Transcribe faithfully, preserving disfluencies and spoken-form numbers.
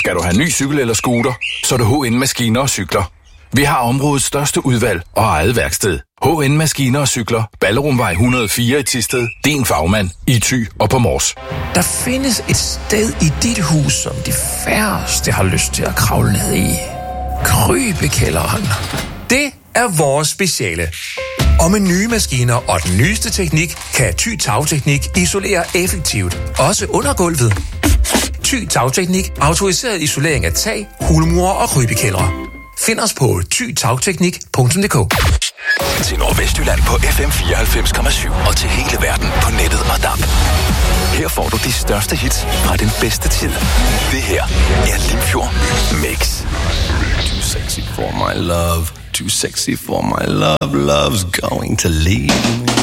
Skal du have ny cykel eller scooter, så er det H N Maskiner og Cykler. Vi har områdets største udvalg og eget værksted. H N Maskiner og Cykler. Ballerumvej et hundrede og fire i Thisted. Din fagmand i Thy og på Mors. Der findes et sted i dit hus, som de færreste har lyst til at kravle ned i. Krybekælderen. Det er vores speciale. Og med nye maskiner og den nyeste teknik, kan Thy Tagteknik isolere effektivt, også under gulvet. Thy Tagteknik, autoriseret isolering af tag, hulmure og krybekældre. Find os på thy tagteknik punktum d k. Til Nordvestjylland på F M fireoghalvfems komma syv og til hele verden på nettet og D A B. Her får du de største hits fra den bedste tid. Det her er Limfjord Mix. Too sexy for my love, too sexy for my love, love's going to leave.